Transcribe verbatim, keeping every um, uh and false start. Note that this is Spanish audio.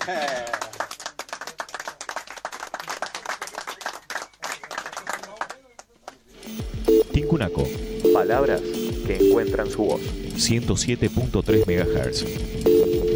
Tincunaco. Palabras que encuentran su voz. ciento siete punto tres megahertz.